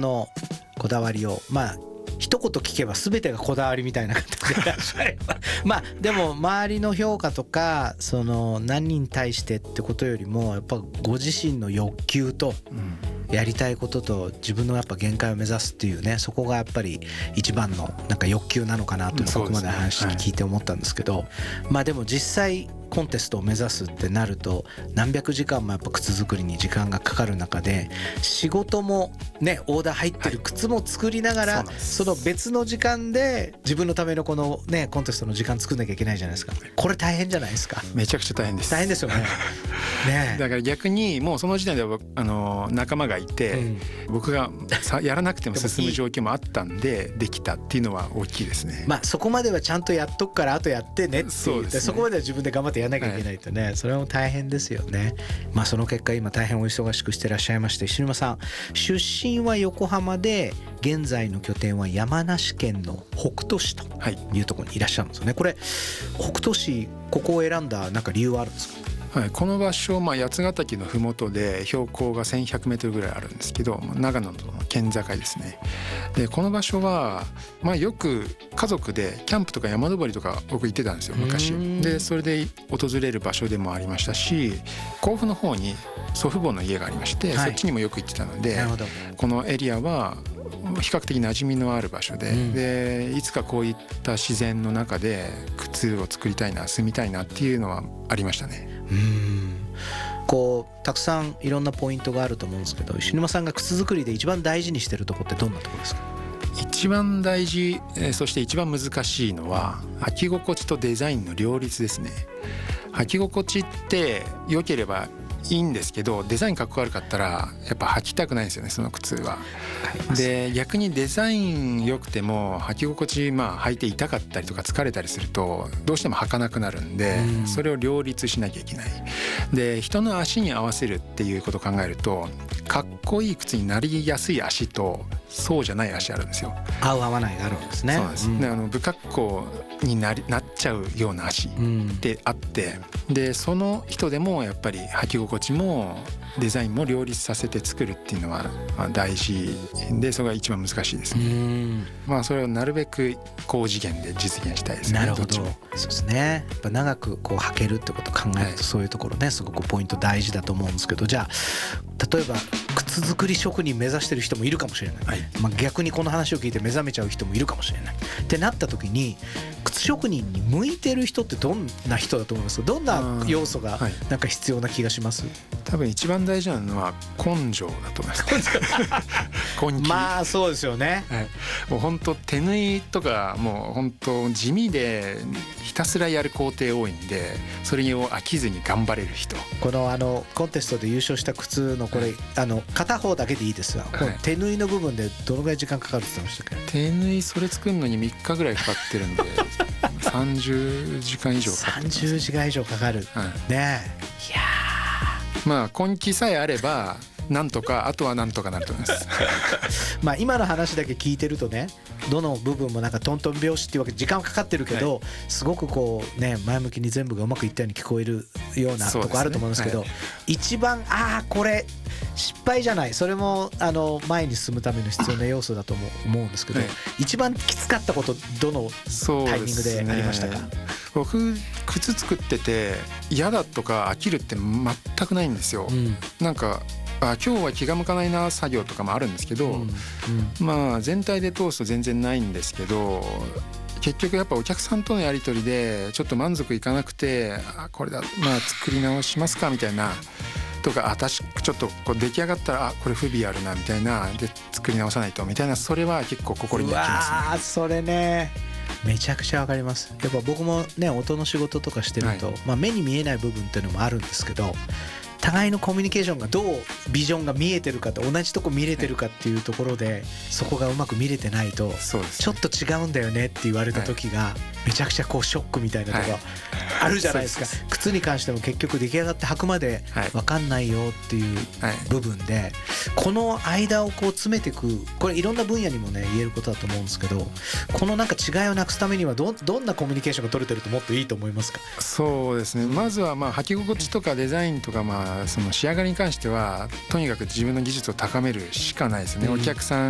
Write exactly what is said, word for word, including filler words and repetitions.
のこだわりをまあ一言聞けば全てがこだわりみたいな形でいらっしゃればまあでも周りの評価とかその何に対してってことよりもやっぱご自身の欲求とやりたいことと自分のやっぱ限界を目指すっていうね、そこがやっぱり一番のなんか欲求なのかなというのをここまで話聞いて思ったんですけど、まあでも実際コンテストを目指すってなると何百時間もやっぱ靴作りに時間がかかる中で仕事もねオーダー入ってる靴も作りながら、はい、その別の時間で自分のためのこのねコンテストの時間作んなきゃいけないじゃないですか。これ大変じゃないですか。 めちゃくちゃ大変です。 大変ですよね。ねだから逆にもうその時点ではあの仲間がいて、うん、僕がさやらなくても進む状況もあったんでできたっていうのは大きいですね。 まあそこまではちゃんとやっとくからあとやってねっていう、そうですね、そこまでは自分で頑張ってやらなきゃいけないとね、はい、それも大変ですよね。まあその結果今大変お忙しくしてらっしゃいまして、石沼さん出身は横浜で現在の拠点は山梨県の北杜市というところにいらっしゃるんですよね。これ北杜市ここを選んだなんか理由はあるんですか？ はい、この場所、まあ、八ヶ岳の麓で標高がせんひゃくメートルぐらいあるんですけど、長野との県境ですね。でこの場所は、まあ、よく家族でキャンプとか山登りとか僕行ってたんですよ昔で。それで訪れる場所でもありましたし、甲府の方に祖父母の家がありまして、はい、そっちにもよく行ってたのでこのエリアは比較的馴染みのある場所で、うん、でいつかこういった自然の中で靴を作りたいな住みたいなっていうのはありましたね。 うーんこうたくさんいろんなポイントがあると思うんですけど、石沼さんが靴作りで一番大事にしてるとこってどんなところですか？ 一番大事、そして一番難しいのは履き心地とデザインの両立ですね。履き心地って良ければいいんですけど、デザインかっこ悪かったらやっぱ履きたくないんですよね、その靴は。で逆にデザイン良くても履き心地、まあ履いて痛かったりとか疲れたりするとどうしても履かなくなるんで、うん、それを両立しなきゃいけない。で人の足に合わせるっていうことを考えると、かっこいい靴になりやすい足とそうじゃない足あるんですよ。 合う合わないがあるんですね。 そうです、うん、であの不格好になりなっちゃうような足ってあって、うん、でその人でもやっぱり履き心地もデザインも両立させて作るっていうのは大事で、それが一番難しいですね。うん、まあそれをなるべく高次元で実現したいですね。 なるほど。そうですね。やっぱ長くこう履けるってことを考えると、そういうところねすごくポイント大事だと思うんですけど、じゃあ例えば靴作り職人目指してる人もいるかもしれない、はい、まあ、逆にこの話を聞いて目覚めちゃう人もいるかもしれないってなった時に、靴職人に向いてる人ってどんな人だと思いますか？どんな要素がなんか必要な気がします？ 多分一番大事なのは根性だと思います根気。 まあそうですよね、 はい、もう本当手縫いとかもう本当地味でひたすらやる工程多いんで、それを飽きずに頑張れる人。 このあのコンテストで優勝した靴のこれ、はい、あの片方だけでいいですが、はい、手縫いの部分でどのぐらい時間かかるって言ってましたっけ？ 手縫いそれ作るのにみっかぐらいかかってるんでさんじゅうじかん以上かかってます。 さんじゅうじかん以上かかる、はい、ねえ。いやまあ根気さえあればなんとか、あとはなんとかなると思いますまあ今の話だけ聞いてるとね、どの部分もなんかトントン拍子っていうわけで時間はかかってるけど、はい、すごくこうね前向きに全部がうまくいったように聞こえるようなとこあると思うんですけど、はい、一番ああこれ失敗じゃない、それもあの前に進むための必要な要素だと思うんですけど、はい、一番きつかったことどのタイミングでありましたか？ 僕靴作ってて嫌だとか飽きるって全くないんですよ、うん、なんかあ今日は気が向かないな作業とかもあるんですけど、うんうん、まあ全体で通すと全然ないんですけど、結局やっぱお客さんとのやり取りでちょっと満足いかなくて、あこれだまあ作り直しますかみたいなとか、あ確かちょっとこう出来上がったらあこれ不備あるなみたいなで作り直さないとみたいな、それは結構心に焼きますね。 うわそれねめちゃくちゃわかります。やっぱ僕もね音の仕事とかしてると、はい、まあ、目に見えない部分っていうのもあるんですけど、互いのコミュニケーションがどうビジョンが見えてるかと同じとこ見れてるかっていうところで、そこがうまく見れてないとちょっと違うんだよねって言われた時がめちゃくちゃこうショックみたいなとこあるじゃないですか。靴に関しても結局出来上がって履くまで分かんないよっていう部分で、この間をこう詰めていく、これいろんな分野にもね言えることだと思うんですけど、このなんか違いをなくすためには ど, どんなコミュニケーションが取れてるともっといいと思いますか？ そうですね、まずはまあ履き心地とかデザインとか、まあその仕上がりに関してはとにかく自分の技術を高めるしかないですね、うん、お客さん